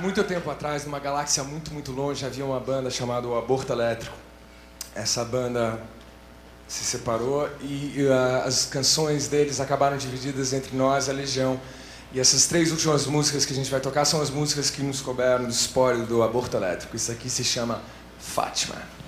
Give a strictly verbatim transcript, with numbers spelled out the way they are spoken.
Muito tempo atrás, numa galáxia muito, muito longe, havia uma banda chamada o Aborto Elétrico. Essa banda se separou e uh, as canções deles acabaram divididas entre nós e a Legião. E essas três últimas músicas que a gente vai tocar são as músicas que nos couberam do espólio do Aborto Elétrico. Isso aqui se chama Fátima.